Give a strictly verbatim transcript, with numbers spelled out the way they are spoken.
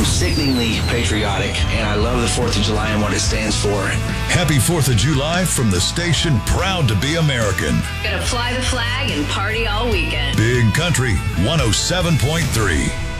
I'm sickeningly patriotic, and I love the fourth of July and what it stands for. Happy fourth of July from the station proud to be American. Gonna fly the flag and party all weekend. Big Country one oh seven point three.